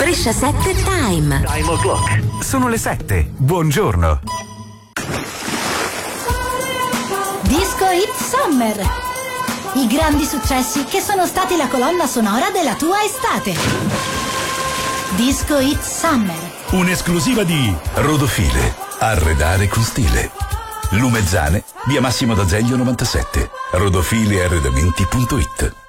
Brescia 7 Time. Time o'clock. Sono le 7. Buongiorno. Disco Hit Summer. I grandi successi che sono stati la colonna sonora della tua estate. Disco Hit Summer. Un'esclusiva di Rodofile. Arredare con stile. Lumezzane, via Massimo d'Azeglio 97. Rodofile arredamenti.it.